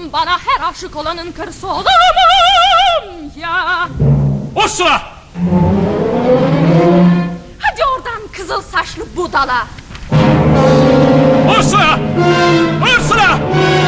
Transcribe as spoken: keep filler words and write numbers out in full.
olsun bana, her aşık olanın karısı olamam ya. Ursula! Hadi oradan kızıl saçlı budala. Ursula! Ursula!